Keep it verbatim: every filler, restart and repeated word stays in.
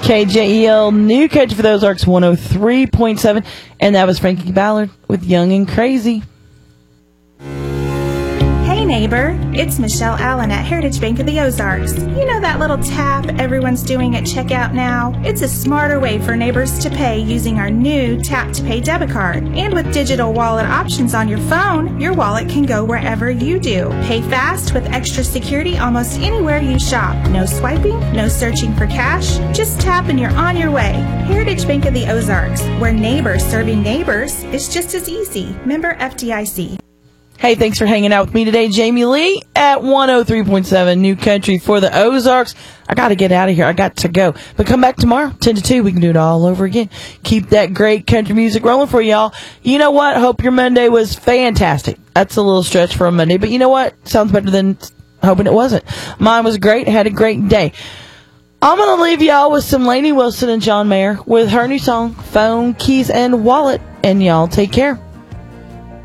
K J E L New Country for the Ozarks one oh three point seven. And that was Frankie Ballard with Young and Crazy. Hey neighbor, it's Michelle Allen at Heritage Bank of the Ozarks. You know that little tap everyone's doing at checkout now? It's a smarter way for neighbors to pay using our new Tap to Pay debit card. And with digital wallet options on your phone, your wallet can go wherever you do. Pay fast with extra security almost anywhere you shop. No swiping, no searching for cash. Just tap and you're on your way. Heritage Bank of the Ozarks, where neighbors serving neighbors is just as easy. Member F D I C. Hey, thanks for hanging out with me today, Jamie Lee, at one oh three point seven New Country for the Ozarks. I got to get out of here. I got to go. But come back tomorrow, ten to two. We can do it all over again. Keep that great country music rolling for y'all. You know what? Hope your Monday was fantastic. That's a little stretch for a Monday, but you know what? Sounds better than hoping it wasn't. Mine was great. Had a great day. I'm going to leave y'all with some Lainey Wilson and John Mayer with her new song, Phone, Keys, and Wallet. And y'all take care.